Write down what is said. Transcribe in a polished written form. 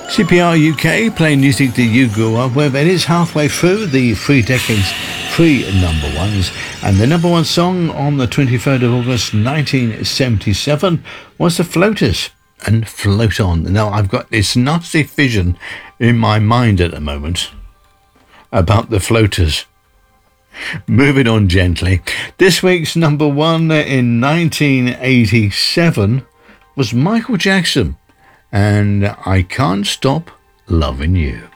CPR UK playing music that you grew up with. It is halfway through the 3 decades, 3 number ones. And the number one song on the 23rd of August 1977 was The Floaters and Float On. Now, I've got this nasty vision in my mind at the moment about the Floaters. Moving on gently. This week's number one in 1987 was Michael Jackson and I Can't Stop Loving You.